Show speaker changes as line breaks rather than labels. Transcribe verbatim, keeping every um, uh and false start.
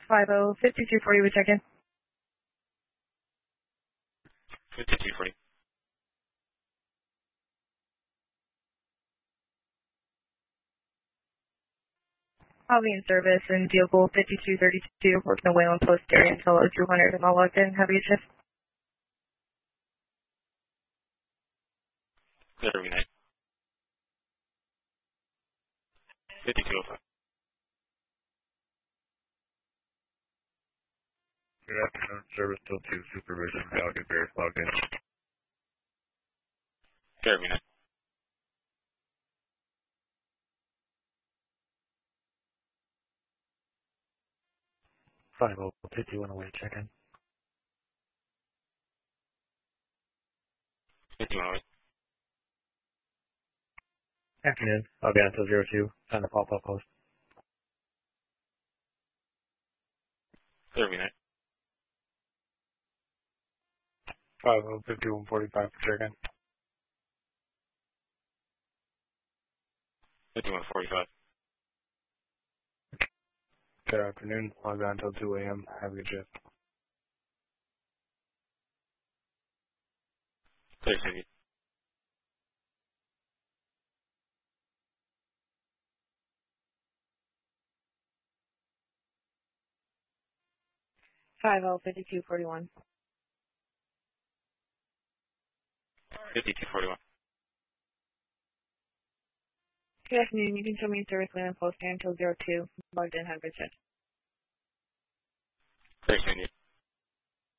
five oh, fifty-two forty, we check in.
fifty-two forty.
I'll be in service in vehicle fifty-two thirty-two, working away on post area until two hundred and all logged in. Have a good shift.
Clear every night. fifty-two oh five.
Good afternoon, service till two, supervision, Falcon Bears logged in.
Clear every night.
five oh, fifty-one away, check in.
fifty-one oh eight.
Afternoon, I'll be on until zero two, time to pop up post.
Clear every night.
five oh, fifty-one forty-five for check in.
fifty-one forty-five.
Good afternoon, log on until two a.m., have a good shift.
Clear city.
five oh, fifty-two forty-one.
fifty-two forty-one.
Good afternoon, you can show me in service land and post area until zero two, logged in. Have a good shift.
Clear city.